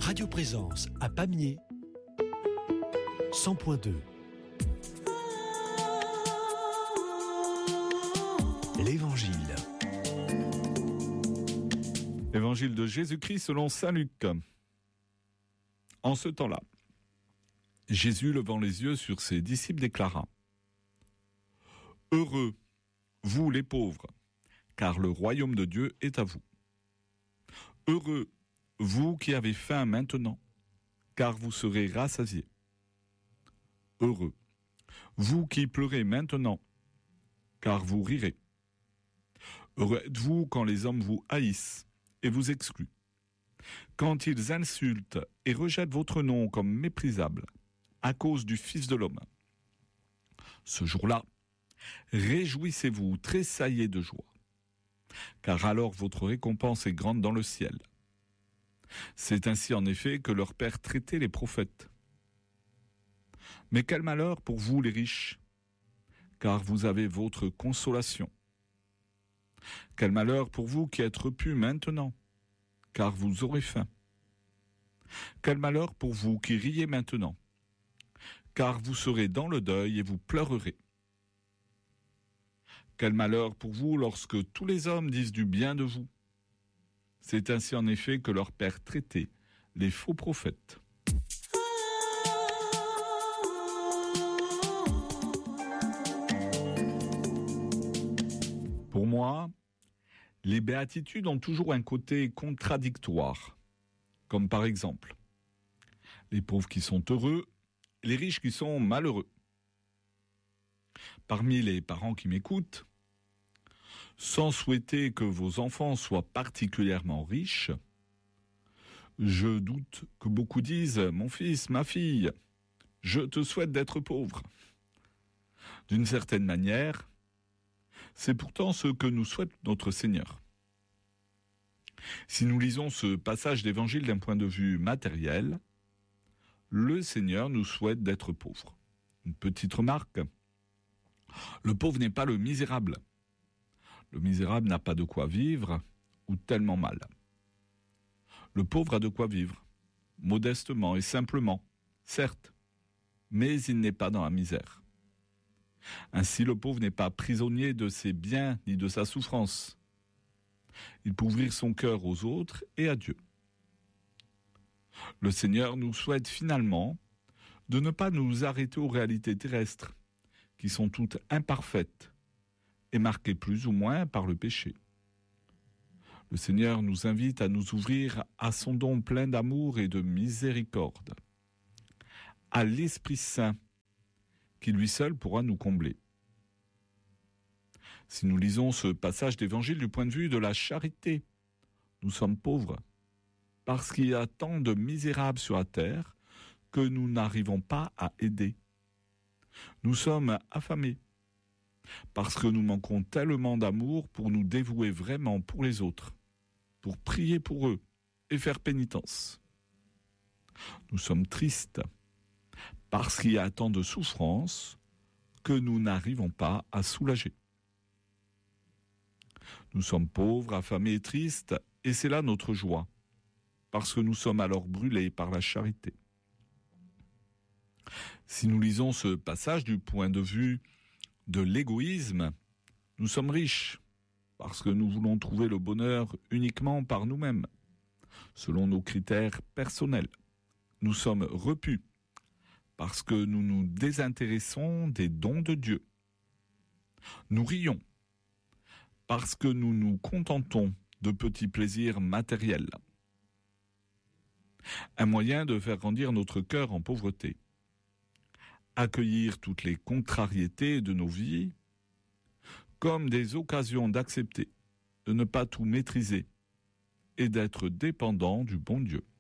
Radio Présence à Pamiers, 100.2. L'Évangile. Évangile de Jésus-Christ selon saint Luc. En ce temps-là, Jésus, levant les yeux sur ses disciples, déclara : « Heureux, vous les pauvres, car le royaume de Dieu est à vous. Heureux, vous qui avez faim maintenant, car vous serez rassasiés. Heureux, vous qui pleurez maintenant, car vous rirez. Heureux êtes-vous quand les hommes vous haïssent et vous excluent, quand ils insultent et rejettent votre nom comme méprisable à cause du Fils de l'homme. Ce jour-là, réjouissez-vous, tressaillez de joie, car alors votre récompense est grande dans le ciel. C'est ainsi en effet que leur Père traitait les prophètes. Mais quel malheur pour vous les riches, car vous avez votre consolation. Quel malheur pour vous qui êtes repus maintenant, car vous aurez faim. Quel malheur pour vous qui riez maintenant, car vous serez dans le deuil et vous pleurerez. Quel malheur pour vous lorsque tous les hommes disent du bien de vous. C'est ainsi en effet que leur Père traitait les faux prophètes. Pour moi, les béatitudes ont toujours un côté contradictoire, comme par exemple les pauvres qui sont heureux, les riches qui sont malheureux. Parmi les parents qui m'écoutent, sans souhaiter que vos enfants soient particulièrement riches, je doute que beaucoup disent « Mon fils, ma fille, je te souhaite d'être pauvre ». D'une certaine manière, c'est pourtant ce que nous souhaite notre Seigneur. Si nous lisons ce passage d'évangile d'un point de vue matériel, le Seigneur nous souhaite d'être pauvres. Une petite remarque, le pauvre n'est pas le misérable. Le misérable n'a pas de quoi vivre ou tellement mal. Le pauvre a de quoi vivre, modestement et simplement, certes, mais il n'est pas dans la misère. Ainsi, le pauvre n'est pas prisonnier de ses biens ni de sa souffrance. Il peut ouvrir son cœur aux autres et à Dieu. Le Seigneur nous souhaite finalement de ne pas nous arrêter aux réalités terrestres, qui sont toutes imparfaites et marquées plus ou moins par le péché. Le Seigneur nous invite à nous ouvrir à son don plein d'amour et de miséricorde, à l'Esprit Saint, qui lui seul pourra nous combler. Si nous lisons ce passage d'évangile du point de vue de la charité, nous sommes pauvres, parce qu'il y a tant de misérables sur la terre que nous n'arrivons pas à aider. Nous sommes affamés, parce que nous manquons tellement d'amour pour nous dévouer vraiment pour les autres, pour prier pour eux et faire pénitence. Nous sommes tristes, parce qu'il y a tant de souffrances que nous n'arrivons pas à soulager. Nous sommes pauvres, affamés et tristes, et c'est là notre joie, parce que nous sommes alors brûlés par la charité. Si nous lisons ce passage du point de vue de l'égoïsme, nous sommes riches, parce que nous voulons trouver le bonheur uniquement par nous-mêmes, selon nos critères personnels. Nous sommes repus, parce que nous nous désintéressons des dons de Dieu. Nous rions, parce que nous nous contentons de petits plaisirs matériels. Un moyen de faire grandir notre cœur en pauvreté. Accueillir toutes les contrariétés de nos vies comme des occasions d'accepter, de ne pas tout maîtriser et d'être dépendant du bon Dieu.